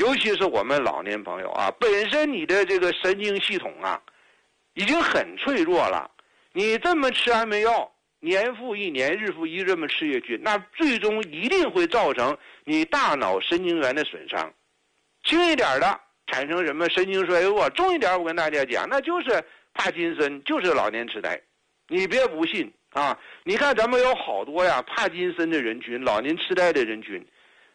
尤其是我们老年朋友啊，本身你的这个神经系统啊，已经很脆弱了。你这么吃安眠药，年复一年，日复一日这么吃下去，那最终一定会造成你大脑神经元的损伤。轻一点的产生什么神经衰弱，重一点我跟大家讲，那就是帕金森，就是老年痴呆。你别不信啊！你看咱们有好多呀，帕金森的人群、老年痴呆的人群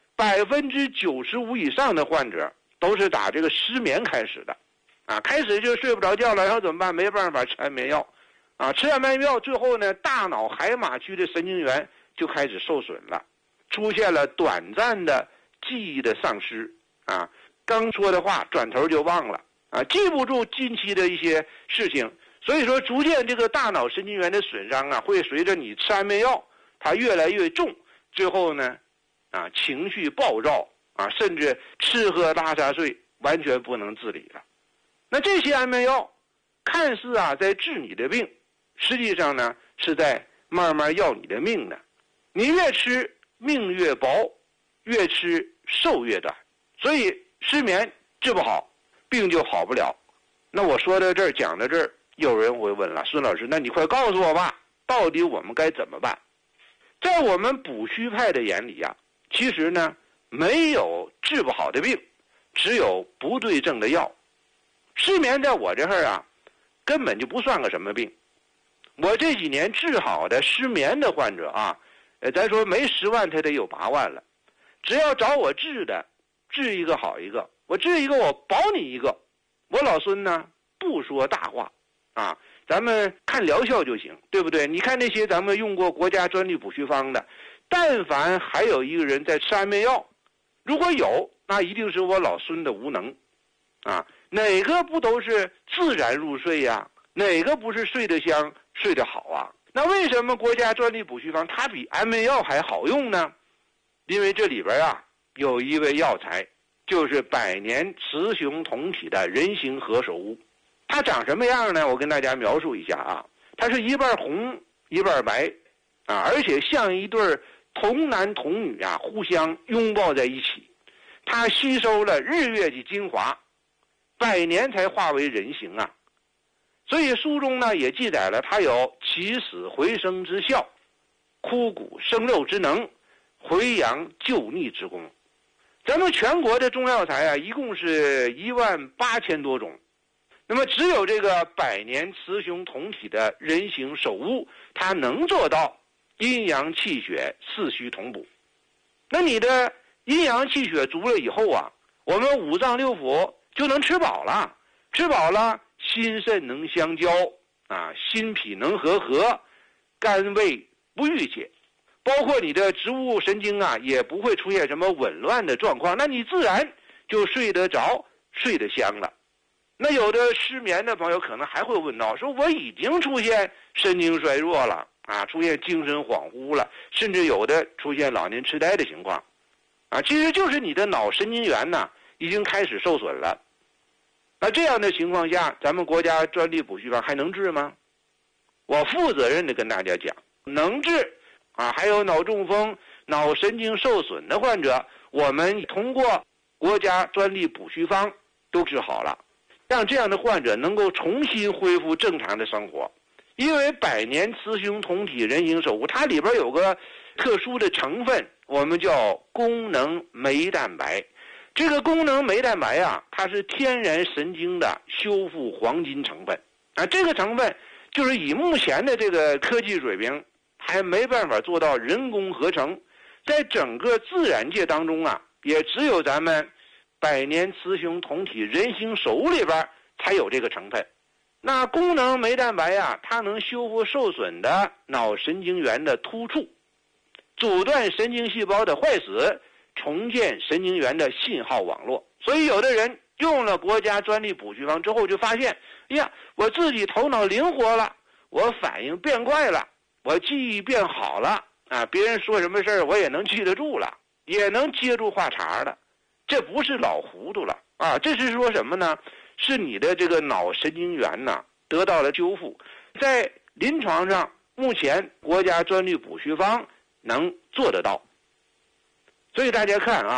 ，95%以上的患者都是打这个失眠开始的，啊，开始就睡不着觉了，然后怎么办？没办法吃安眠药，啊，吃安眠药最后呢，大脑海马区的神经元就开始受损了，出现了短暂的记忆的丧失，啊，刚说的话转头就忘了，啊，记不住近期的一些事情。所以说，逐渐这个大脑神经元的损伤啊，会随着你吃安眠药，它越来越重，最后呢，啊，情绪暴躁啊，甚至吃喝拉撒睡，完全不能自理了。那这些安眠药，看似啊在治你的病，实际上呢是在慢慢要你的命呢。你越吃命越薄，越吃寿越短。所以失眠治不好，病就好不了。那我说到这儿，讲到这儿。有人会问了，孙老师，那你快告诉我吧，到底我们该怎么办？在我们补虚派的眼里啊，其实呢，没有治不好的病，只有不对症的药。失眠在我这儿啊，根本就不算个什么病。我这几年治好的失眠的患者啊，咱说没10万他得有8万了。只要找我治的，治一个好一个，我治一个我保你一个。我老孙呢不说大话。啊，咱们看疗效就行，对不对？你看那些咱们用过国家专利补虚方的，但凡还有一个人在吃安眠药，如果有，那一定是我老孙的无能，啊，哪个不都是自然入睡呀？哪个不是睡得香、睡得好啊？那为什么国家专利补虚方它比安眠药还好用呢？因为这里边啊有一味药材，就是百年雌雄同体的人形何首乌。它长什么样呢？我跟大家描述一下啊，它是一半红一半白，啊，而且像一对童男童女啊，互相拥抱在一起。它吸收了日月的精华，100年才化为人形啊。所以书中呢也记载了它有起死回生之效，枯骨生肉之能，回阳救逆之功。咱们全国的中药材啊，一共是18000多种。那么只有这个百年雌雄同体的人形首乌，它能做到阴阳气血四虚同补。那你的阴阳气血足了以后啊，我们五脏六腑就能吃饱了，吃饱了心肾能相交啊，心脾能和合，肝胃不郁结，包括你的植物神经啊也不会出现什么紊乱的状况，那你自然就睡得着，睡得香了。那有的失眠的朋友可能还会问到，说我已经出现神经衰弱了啊，出现精神恍惚了，甚至有的出现老年痴呆的情况，啊，其实就是你的脑神经元呢已经开始受损了。那这样的情况下，咱们国家专利补虚方还能治吗？我负责任的跟大家讲，能治啊。还有脑中风、脑神经受损的患者，我们通过国家专利补虚方都治好了。让这样的患者能够重新恢复正常的生活。因为百年雌雄同体人形首乌，它里边有个特殊的成分，我们叫功能酶蛋白。这个功能酶蛋白啊，它是天然神经的修复黄金成分啊。这个成分就是以目前的这个科技水平还没办法做到人工合成，在整个自然界当中啊，也只有咱们百年雌雄同体人形首乌里边才有这个成分。那功能酶蛋白啊，它能修复受损的脑神经元的突触，阻断神经细胞的坏死，重建神经元的信号网络。所以有的人用了国家专利补虚方之后，就发现，呀，我自己头脑灵活了，我反应变快了，我记忆变好了啊，别人说什么事儿我也能记得住了，也能接住话茬了。这不是老糊涂了啊，这是说什么呢？是你的这个脑神经元呢得到了修复。在临床上，目前国家专利补虚方能做得到。所以大家看啊，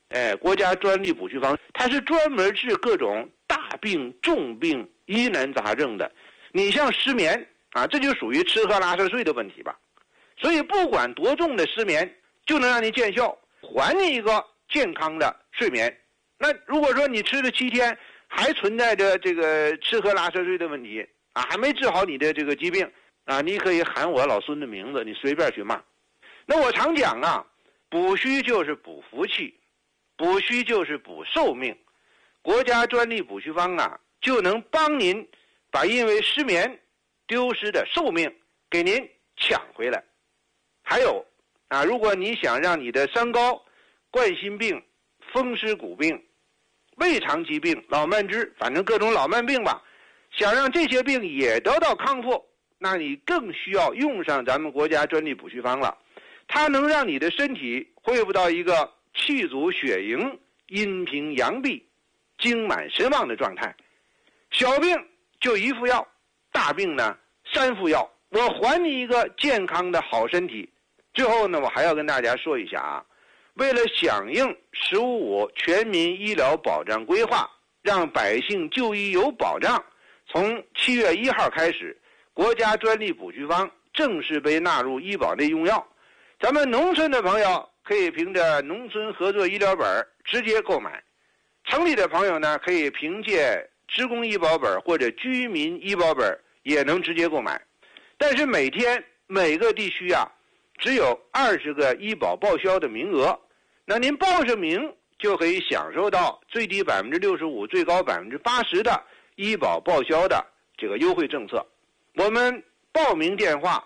国家专利补虚方，它是专门治各种大病、重病、疑难杂症的。你像失眠啊，这就属于吃喝拉撒睡的问题吧。所以不管多重的失眠，就能让你见效，还你一个健康的睡眠。那如果说你吃了7天，还存在着这个吃喝拉撒睡的问题啊，还没治好你的这个疾病啊，你可以喊我老孙的名字，你随便去骂。那我常讲啊，补虚就是补福气，补虚就是补寿命。国家专利补虚方啊，就能帮您把因为失眠丢失的寿命给您抢回来。还有啊，如果你想让你的三高、冠心病、风湿骨病、胃肠疾病、老慢支，反正各种老慢病吧，想让这些病也得到康复，那你更需要用上咱们国家专利补虚方了。它能让你的身体恢复到一个气足血盈、阴平阳闭、精满神旺的状态。小病就1副药，大病呢3副药，我还你一个健康的好身体。最后呢，我还要跟大家说一下啊，为了响应“15+5”全民医疗保障规划，让百姓就医有保障，从7月1号开始，国家专利补虚方正式被纳入医保内用药。咱们农村的朋友可以凭着农村合作医疗本直接购买，城里的朋友呢，可以凭借职工医保本或者居民医保本也能直接购买。但是每天每个地区啊，只有20个医保报销的名额，那您报上名就可以享受到最低65%、最高80%的医保报销的这个优惠政策。我们报名电话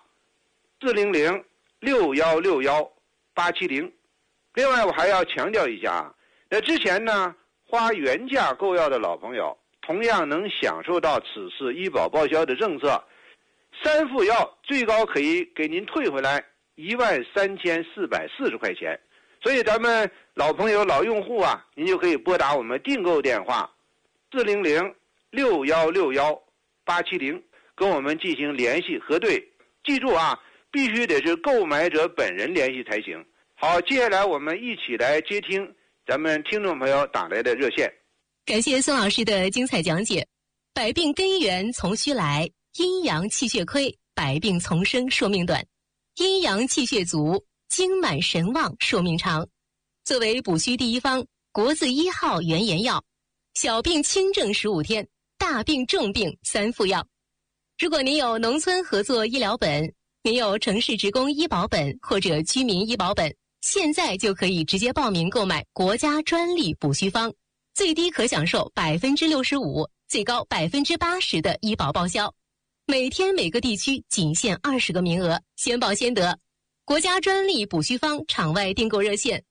400-6161-870。另外我还要强调一下啊，那之前呢花原价购药的老朋友同样能享受到此次医保报销的政策，3副药最高可以给您退回来13440块钱。所以咱们老朋友、老用户啊，您就可以拨打我们订购电话400-6161-870，跟我们进行联系核对。记住啊，必须得是购买者本人联系才行。好，接下来我们一起来接听咱们听众朋友打来的热线。 感谢孙老师的精彩讲解。百病根源从虚来，阴阳气血亏，百病丛生，寿命短；阴阳气血足，精满神旺，寿命长。作为补虚第一方，国字1号原研药，小病轻症15天，大病重病3副药。如果您有农村合作医疗本，您有城市职工医保本或者居民医保本，现在就可以直接报名购买国家专利补虚方，最低可享受65%，最高80%的医保报销。每天每个地区仅限20个名额，先报先得。国家专利补虚方场外订购热线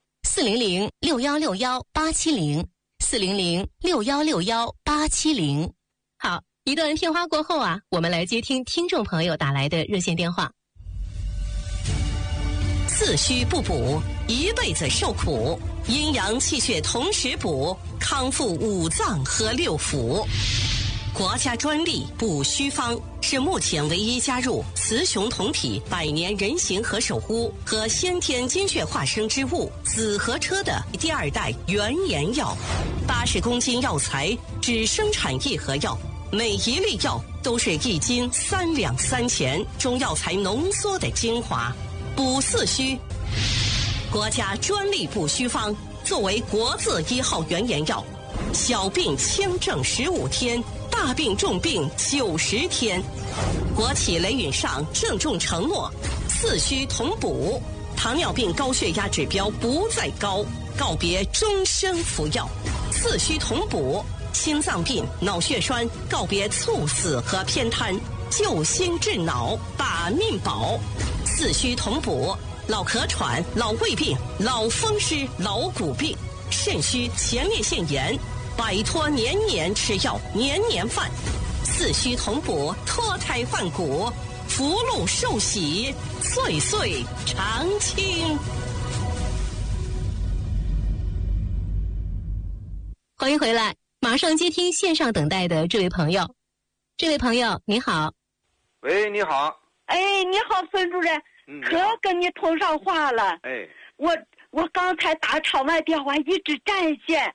400-6161-870，400-6161-870。好，一段片花过后啊，我们来接听听众朋友打来的热线电话。 自虚不补，一辈子受苦；阴阳气血同时补，康复5脏和6腑。国家专利补虚方是目前唯一加入雌雄同体百年人形和守护和先天精血化生之物紫河车的第2代原研药。80公斤药材只生产1盒药，每一粒药都是1斤3两3钱，中药材浓缩的精华，补四虚。国家专利补虚方作为国字1号原研药，小病轻症15天，大病重病90天。国企雷允上郑重承诺，四虚同补，糖尿病高血压指标不再高，告别终生服药。四虚同补，心脏病、脑血栓告别猝死和偏瘫，救心治脑，把命保。四虚同补，老咳喘、老胃病、老风湿、老骨病、肾虚、前列腺炎，摆脱年年吃药、年年犯。四虚同补，脱胎换骨，福禄寿喜，岁岁常青。 欢迎回来，马上接听线上等待的这位朋友。这位朋友你好。 喂，你好。 哎，你好，孙主任，可跟你通上话了。 哎， 我我刚才打场外电话一直占线。